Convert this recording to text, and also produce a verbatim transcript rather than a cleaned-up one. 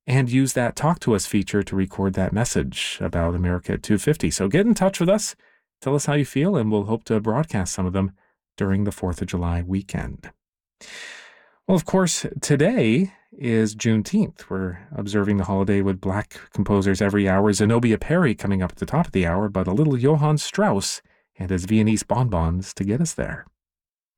and use that Talk to Us feature to record that message about America at two fifty. So get in touch with us. Tell us how you feel, and we'll hope to broadcast some of them during the fourth of July weekend. Well, of course, today is Juneteenth. We're observing the holiday with Black composers every hour. Zenobia Perry coming up at the top of the hour, but a little Johann Strauss and his Viennese bonbons to get us there.